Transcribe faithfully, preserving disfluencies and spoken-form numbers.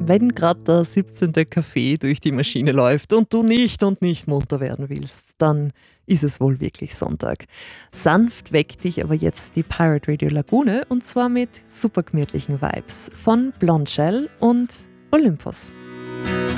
Wenn gerade der siebzehnte Kaffee durch die Maschine läuft und du nicht und nicht munter werden willst, dann ist es wohl wirklich Sonntag. Sanft weckt dich aber jetzt die Pirate Radio Lagune und zwar mit super gemütlichen Vibes von Blondshell und Olympus.